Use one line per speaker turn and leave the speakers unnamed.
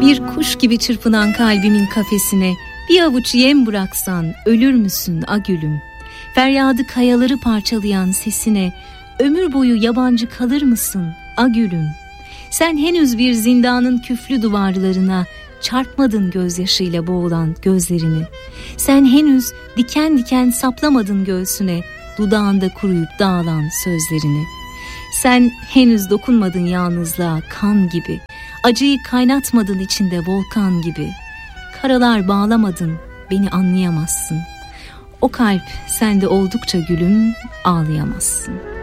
Bir kuş gibi çırpınan kalbimin kafesine bir avuç yem bıraksan ölür müsün a gülüm? Feryadı kayaları parçalayan sesine ömür boyu yabancı kalır mısın a gülüm? Sen henüz bir zindanın küflü duvarlarına çarpmadın gözyaşıyla boğulan gözlerini. Sen henüz diken diken saplamadın göğsüne dudağında kuruyup dağılan sözlerini. Sen henüz dokunmadın yalnızlığa kan gibi, acıyı kaynatmadın içinde volkan gibi. Karalar bağlamadın, beni anlayamazsın. O kalp sende oldukça gülüm, ağlayamazsın.